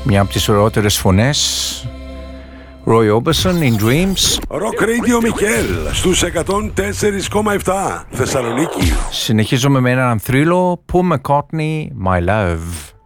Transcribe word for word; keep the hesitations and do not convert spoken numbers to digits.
Μια από τις ωραιότερες φωνές, Roy Orbison, In Dreams. Rock Radio Μικέλ στους εκατόν τέσσερα κόμμα επτά Θεσσαλονίκη. Συνεχίζουμε με έναν θρύλο, Paul McCartney, My Love.